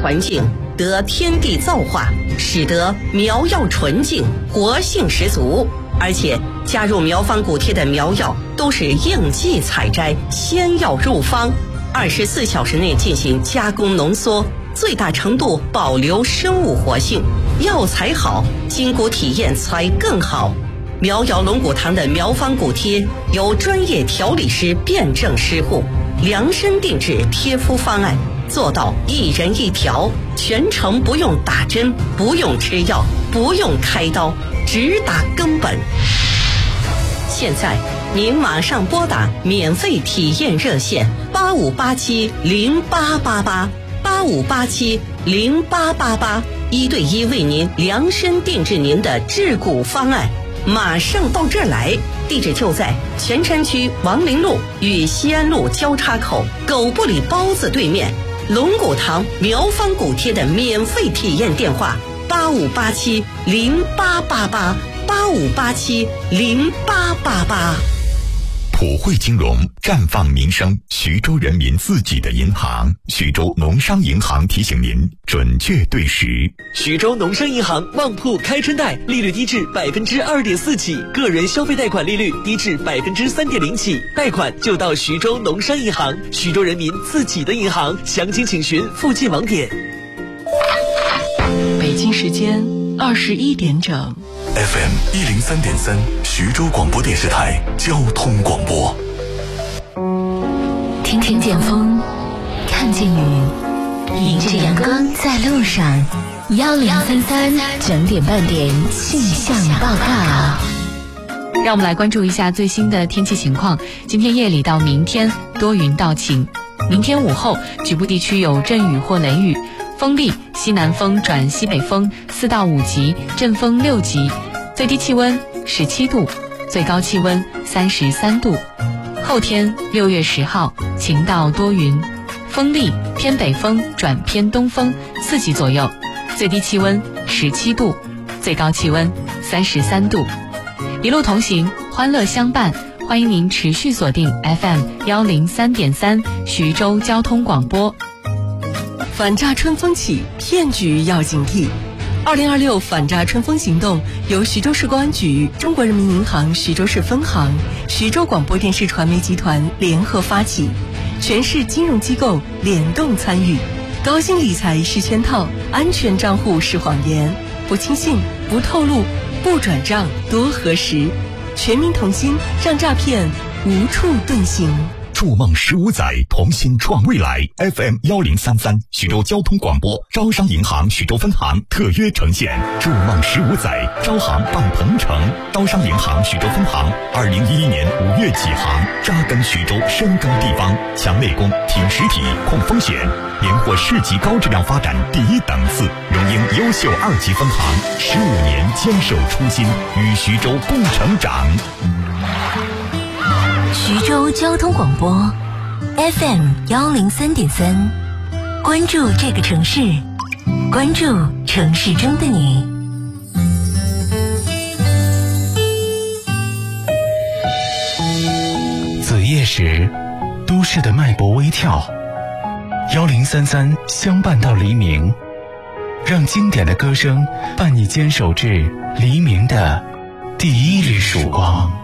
环境，得天地造化，使得苗药纯净，活性十足。而且加入苗方谷贴的苗药都是应季采摘，鲜药入方，24小时内进行加工浓缩，最大程度保留生物活性。药材好，筋骨体验才更好。苗药龙骨堂的苗方谷贴由专业调理师辩证施护，量身定制贴敷方案，做到一人一条，全程不用打针，不用吃药，不用开刀，只打根本。现在您马上拨打免费体验热线8587088885870888，一对一为您量身定制您的治骨方案。马上到这儿来，地址就在泉山区王陵路与西安路交叉口狗不理包子对面。龙骨堂苗方骨贴的免费体验电话8587088885870888。 普惠金融，绽放民生，徐州人民自己的银行。徐州农商银行提醒您准确对时。 徐州农商银行旺铺开春贷，利率低至2.4%起，个人消费贷款利率低至3.0%起，贷款就到徐州农商银行，徐州人民自己的银行。详情请询附近网点。 北京时间21点整。 FM 103.3，徐州广播电视台交通广播。 听见风，看见雨，迎着阳光在路上。1033整点半点气象报告。 让我们来关注一下最新的天气情况。今天夜里到明天多云到晴，明天午后局部地区有阵雨或雷雨，风力西南风转西北风4到5级，阵风6级，最低气温17度，最高气温33度。后天6月10号晴到多云，风力偏北风转偏东风4级左右，最低气温17度，最高气温33度。一路同行，欢乐相伴，欢迎您持续锁定 FM 103.3徐州交通广播。 反诈春风起，骗局要警惕。2026反诈春风行动由徐州市公安局、中国人民银行徐州市分行、徐州广播电视传媒集团联合发起，全市金融机构联动参与。高薪理财是圈套，安全账户是谎言，不轻信，不透露，不转账，多核实。全民同心，让诈骗无处遁形。 筑梦15载，同心创未来。FM 1033徐州交通广播，招商银行徐州分行特约呈现。筑梦15载，招行伴鹏程。招商银行徐州分行2011年5月起航，扎根徐州，深耕地方，强内功，挺实体，控风险，连获市级高质量发展第1等次，荣膺优秀2级分行，15年坚守初心，与徐州共成长。 徐州交通广播 FM 103.3，关注这个城市，关注城市中的你。 子夜时，都市的脉搏微跳，1033相伴到黎明，让经典的歌声伴你坚守至黎明的第一缕曙光。